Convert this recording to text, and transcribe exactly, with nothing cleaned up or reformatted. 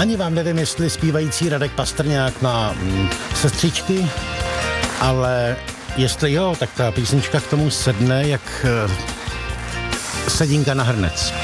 Ani vám nevím, jestli zpívající Radek Pastrňák má mm, sestřičky, ale jestli jo, tak ta písnička k tomu sedne jak uh, sedinka na hrnec.